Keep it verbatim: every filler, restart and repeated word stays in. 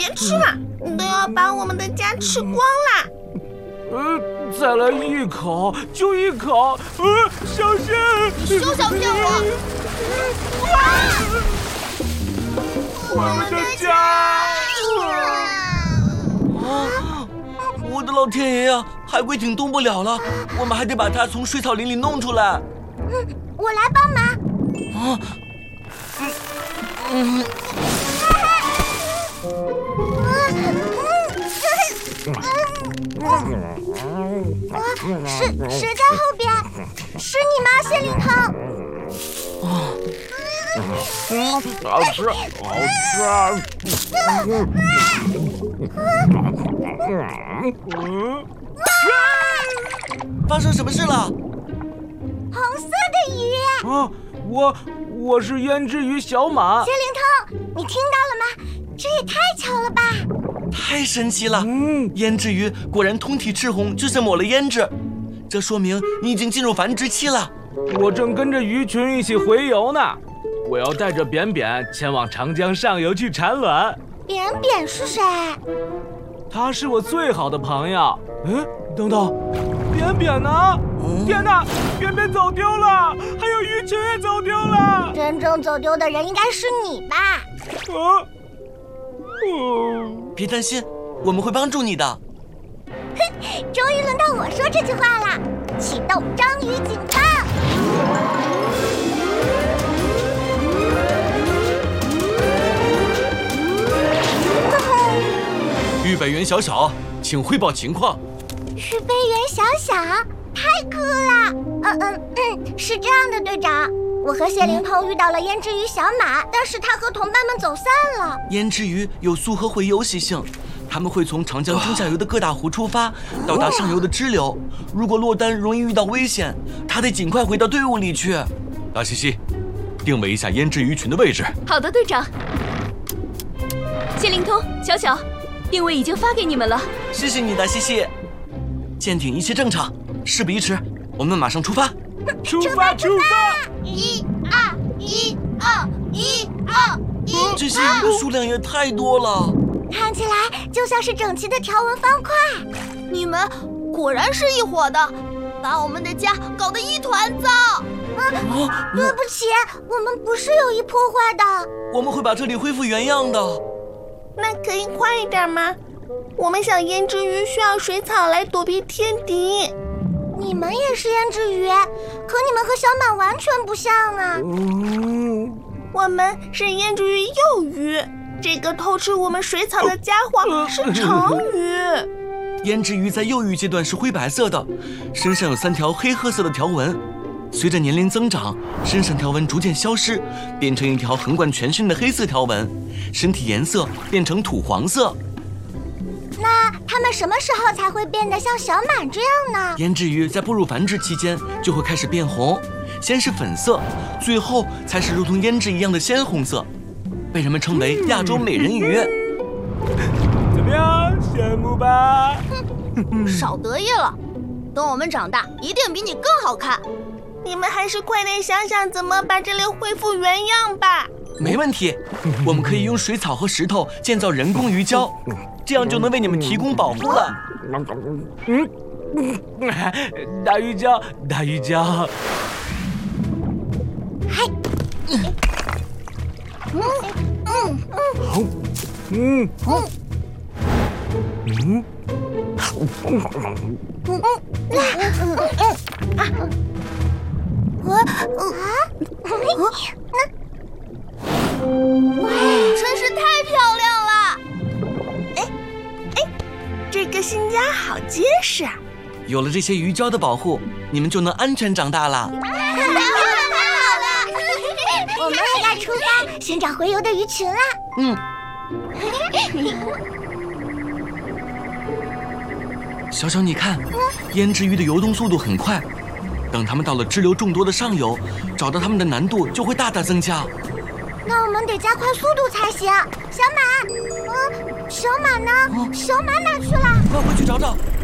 别吃了，都要把我们的家吃光啦！ 呃，再来一口，就一口，呃，小心！ 你休想骗我！ 我们的家！ 啊！我的老天爷呀，海龟艇动不了了，我们还得把它从水草林里弄出来。 嗯，我来帮忙。 啊，嗯嗯。 谁谁在后边？是你吗，谢灵通？ 啊， 嗯，好吃，好吃啊！嗯， 发生什么事了？ 红色的鱼。 啊，我我是胭脂鱼小马。 谢灵通，你听到了吗？这也太巧了吧！ 太神奇了！ 嗯， 胭脂鱼果然通体赤红，就像抹了胭脂，这说明你已经进入繁殖期了。 我正跟着鱼群一起回游呢，我要带着扁扁前往长江上游去产卵。 扁扁是谁？ 他是我最好的朋友。嗯，等等，扁扁呢？ 嗯、 天哪，扁扁走丢了，还有鱼群也走丢了。 真正走丢的人应该是你吧？ 啊，嗯， 别担心，我们会帮助你的。 哼，终于轮到我说这句话了。启动章鱼警报！ 预备员小小，请汇报情况。 预备员小小，太酷了！嗯嗯嗯，是这样的，队长，我和谢灵通遇到了胭脂鱼小马，但是他和同伴们走散了。 胭脂鱼有溯河回游习性，他们会从长江中下游的各大湖出发，到达上游的支流。如果落单容易遇到危险，他得尽快回到队伍里去。大西西，定位一下胭脂鱼群的位置。 好的，队长。谢灵通，小小，定位已经发给你们了。 谢谢你，大西西。舰艇一切正常，事不宜迟，我们马上出发。 出发，出发！ 一二一二一二一。 这些鱼的数量也太多了， 看起来就像是整齐的条纹方块。 你们果然是一伙的，把我们的家搞得一团糟。 啊，对不起，我们不是有意破坏的。 我们会把这里恢复原样的。 那可以快一点吗？我们小胭脂鱼需要水草来躲避天敌。 你们也是胭脂鱼，可你们和小马完全不像啊。 嗯， 我们是胭脂鱼幼鱼，这个偷吃我们水草的家伙是成鱼。 胭脂鱼在幼鱼阶段是灰白色的，身上有三条黑褐色的条纹。随着年龄增长，身上条纹逐渐消失，变成一条横贯全身的黑色条纹，身体颜色变成土黄色。 那它们什么时候才会变得像小马这样呢？ 胭脂鱼在步入繁殖期间就会开始变红，先是粉色，最后才是如同胭脂一样的鲜红色，被人们称为亚洲美人鱼。 怎么样，羡慕吧？ 少得意了，等我们长大，一定比你更好看。你们还是快点想想怎么把这里恢复原样吧。 没问题，我们可以用水草和石头建造人工鱼礁，这样就能为你们提供保护了。 嗯，大鱼礁，大鱼礁。 嗨，嗯嗯嗯， 好，嗯嗯嗯。 我啊， 哇，真是太漂亮了！哎哎，这个新家好结实啊！ 有了这些鱼礁的保护，你们就能安全长大了。 太好了！我们也该出发寻找回游的鱼群了。 嗯。小小，你看，胭脂鱼的游动速度很快，等它们到了支流众多的上游，找到它们的难度就会大大增加。 那我们得加快速度才行。小马，嗯，小马呢？ 哦、 小马哪去了？ 快回去找找。